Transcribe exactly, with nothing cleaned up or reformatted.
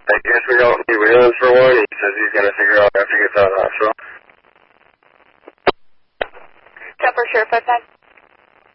I guess we don't need wheels for one. He says he's going to figure out after he gets out of the hospital. Ten for sure, five nine.